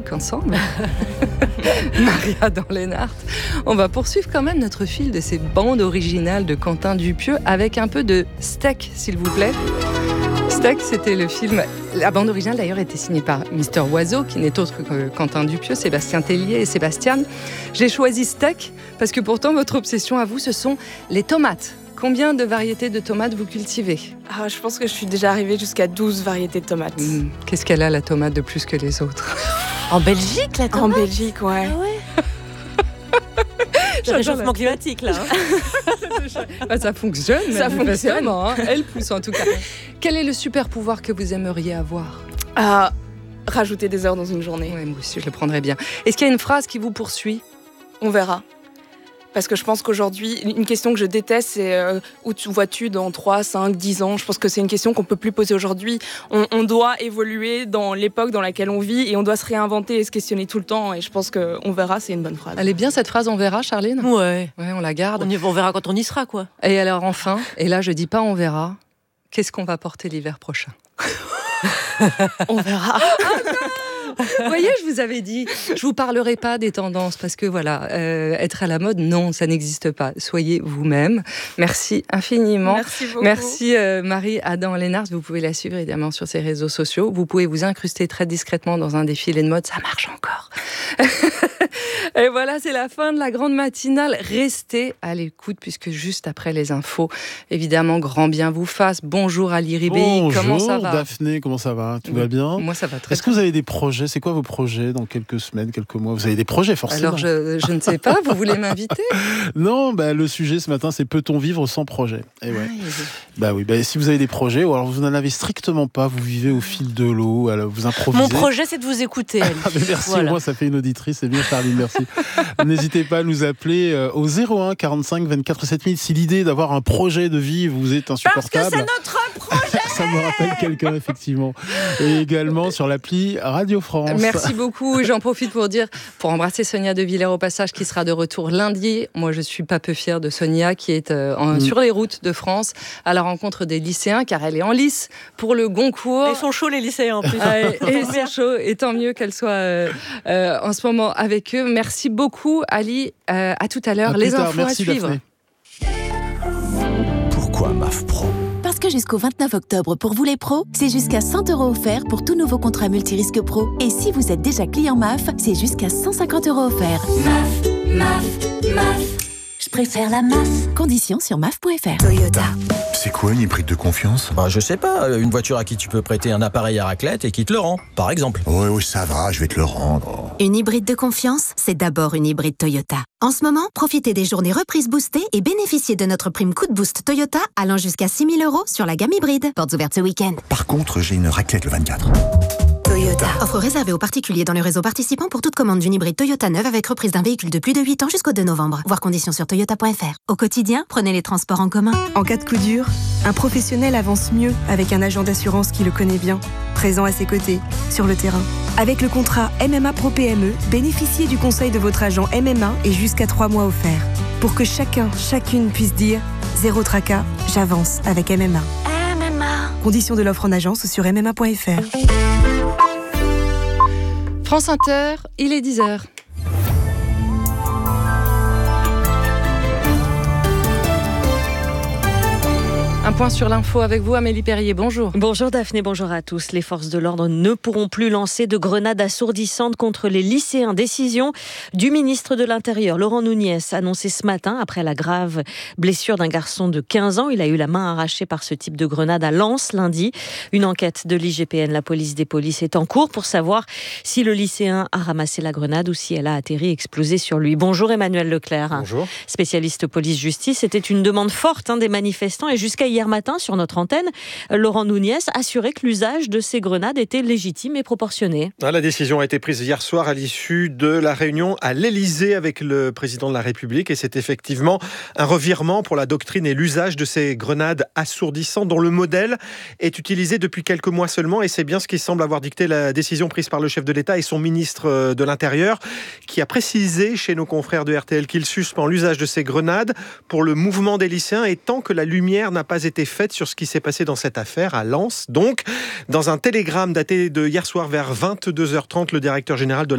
musique ensemble. Marie-Adam Leenhart. On va poursuivre quand même notre fil de ces bandes originales de Quentin Dupieux avec un peu de Steak, s'il vous plaît. Steak, c'était le film. La bande originale d'ailleurs était signée par Mister Oiseau, qui n'est autre que Quentin Dupieux, Sébastien Tellier et Sébastien. J'ai choisi Steak parce que pourtant votre obsession à vous, ce sont les tomates. Combien de variétés de tomates vous cultivez ? Je pense que je suis déjà arrivée jusqu'à 12 variétés de tomates. Qu'est-ce qu'elle a, la tomate, de plus que les autres ? En Belgique, la tomate ? En Belgique, ouais. Ah ouais. Le réchauffement climatique, là. Ça fonctionne, manifestement. Elle pousse en tout cas. Quel est le super pouvoir que vous aimeriez avoir ? Rajouter des heures dans une journée. Oui, moi aussi, je le prendrais bien. Est-ce qu'il y a une phrase qui vous poursuit ? On verra. Parce que je pense qu'aujourd'hui, une question que je déteste, c'est où vois-tu dans 3, 5, 10 ans ? Je pense que c'est une question qu'on ne peut plus poser aujourd'hui. On doit évoluer dans l'époque dans laquelle on vit et on doit se réinventer et se questionner tout le temps. Et je pense qu'on verra, c'est une bonne phrase. Elle est bien cette phrase, on verra, Charline ? Ouais, on la garde. On verra quand on y sera, quoi. Et alors enfin, et là je dis pas on verra, qu'est-ce qu'on va porter l'hiver prochain ? On verra. Vous voyez, je vous avais dit, je vous parlerai pas des tendances parce que voilà, être à la mode, non, ça n'existe pas. Soyez vous-même. Merci infiniment. Merci beaucoup. Merci Marie-Adam Leenhart. Vous pouvez la suivre évidemment sur ses réseaux sociaux. Vous pouvez vous incruster très discrètement dans un défilé de mode, ça marche encore. Et voilà, c'est la fin de la grande matinale. Restez à l'écoute puisque juste après les infos, évidemment, grand bien vous fasse. Bonjour Ali Ribéi, comment ça va ? Bonjour Daphné, comment ça va ? Tout va bien ? Moi ça va très bien. Est-ce que vous avez des projets ? C'est quoi vos projets dans quelques semaines, quelques mois ? Vous avez des projets forcément. Alors je ne sais pas, vous voulez m'inviter ? Non, le sujet ce matin c'est peut-on vivre sans projet ? Et ouais. Oui, si vous avez des projets ou alors vous n'en avez strictement pas, vous vivez au fil de l'eau, alors vous improvisez. Mon projet c'est de vous écouter. Merci, voilà. Moi ça fait une auditrice, c'est bien Charline, merci. N'hésitez pas à nous appeler au 01 45 24 7000 si l'idée d'avoir un projet de vie vous est insupportable. Parce que c'est notre projet. Ça me rappelle quelqu'un effectivement. Et également sur l'appli Radio France. Merci beaucoup. J'en profite pour embrasser Sonia De Villers au passage qui sera de retour lundi. Moi je suis pas peu fière de Sonia qui est sur les routes de France à la rencontre des lycéens car elle est en lice pour le Goncourt. Ils sont chauds les lycéens en plus. Et ils sont chauds et tant mieux qu'elle soit en ce moment avec eux. Merci beaucoup Ali. À tout à l'heure. Les infos Merci, à suivre. Daphné. Pourquoi MAF Pro ? Parce que jusqu'au 29 octobre, pour vous les pros, c'est jusqu'à 100 € offerts pour tout nouveau contrat multirisque pro. Et si vous êtes déjà client MAF, c'est jusqu'à 150 € offerts. MAF. Je préfère la MAF. Conditions sur MAF.fr. Toyota. C'est quoi une hybride de confiance ? Je sais pas, une voiture à qui tu peux prêter un appareil à raclette et qui te le rend, par exemple. Oui, ça va, je vais te le rendre. Une hybride de confiance, c'est d'abord une hybride Toyota. En ce moment, profitez des journées reprises boostées et bénéficiez de notre prime coup de boost Toyota allant jusqu'à 6 000 € sur la gamme hybride. Portes ouvertes ce week-end. Par contre, j'ai une raclette le 24. Toyota. Offre réservée aux particuliers dans le réseau participant pour toute commande d'une hybride Toyota neuve avec reprise d'un véhicule de plus de 8 ans jusqu'au 2 novembre. Voir conditions sur toyota.fr. Au quotidien, prenez les transports en commun. En cas de coup dur, un professionnel avance mieux avec un agent d'assurance qui le connaît bien, présent à ses côtés, sur le terrain. Avec le contrat MMA Pro PME, bénéficiez du conseil de votre agent MMA et jusqu'à 3 mois offerts. Pour que chacune puisse dire « Zéro tracas, j'avance avec MMA ». Conditions de l'offre en agence sur MMA.fr. France Inter, il est 10h. Un point sur l'info avec vous, Amélie Perrier. Bonjour. Bonjour Daphné, bonjour à tous. Les forces de l'ordre ne pourront plus lancer de grenades assourdissantes contre les lycéens. Décision du ministre de l'Intérieur, Laurent Nunez, annoncée ce matin après la grave blessure d'un garçon de 15 ans. Il a eu la main arrachée par ce type de grenade à Lens lundi. Une enquête de l'IGPN, la police des polices, est en cours pour savoir si le lycéen a ramassé la grenade ou si elle a atterri et explosé sur lui. Bonjour Emmanuel Leclerc. Bonjour. Spécialiste police-justice. C'était une demande forte des manifestants et jusqu'à hier matin, sur notre antenne, Laurent Nunez assurait que l'usage de ces grenades était légitime et proportionné. La décision a été prise hier soir à l'issue de la réunion à l'Élysée avec le président de la République et c'est effectivement un revirement pour la doctrine et l'usage de ces grenades assourdissantes dont le modèle est utilisé depuis quelques mois seulement et c'est bien ce qui semble avoir dicté la décision prise par le chef de l'État et son ministre de l'Intérieur qui a précisé chez nos confrères de RTL qu'il suspend l'usage de ces grenades pour le mouvement des lycéens et tant que la lumière n'a pas été faite sur ce qui s'est passé dans cette affaire à Lens. Donc, dans un télégramme daté de hier soir vers 22h30, le directeur général de